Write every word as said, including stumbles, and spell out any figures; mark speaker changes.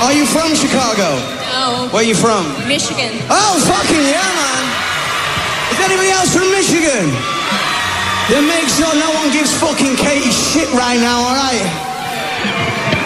Speaker 1: Are you from Chicago?
Speaker 2: No.
Speaker 1: Where are you from?
Speaker 2: Michigan.
Speaker 1: Oh, fucking yeah, man. Is anybody else from Michigan? Then make sure no one